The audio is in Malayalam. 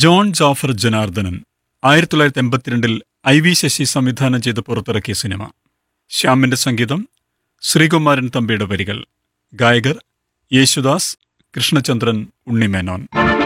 ജോൺ ജോഫർ ജനാർദ്ദനൻ 1982 IV ശശി സംവിധാനം ചെയ്ത് പുറത്തിറക്കിയ സിനിമ. ശ്യാമിന്റെ സംഗീതം, ശ്രീകുമാരൻ തമ്പിയുടെ വരികൾ. ഗായകർ യേശുദാസ്, കൃഷ്ണചന്ദ്രൻ, ഉണ്ണിമേനോൻ.